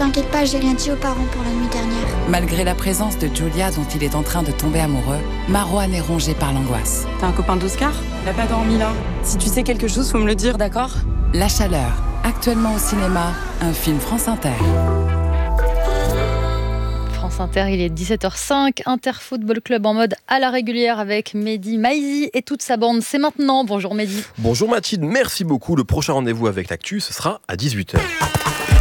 t'inquiète pas, j'ai rien dit aux parents pour la nuit dernière. Malgré la présence de Julia dont il est en train de tomber amoureux, Marouane est rongé par l'angoisse. T'as un copain d'Oscar ? Il a pas dormi là. Si tu sais quelque chose, faut me le dire, d'accord ? La chaleur, actuellement au cinéma, un film France Inter. France Inter, il est 17h05, Inter Football Club en mode à la régulière avec Mehdi Maizi et toute sa bande. C'est maintenant. Bonjour Mehdi. Bonjour Mathilde, merci beaucoup. Le prochain rendez-vous avec l'actu, ce sera à 18h.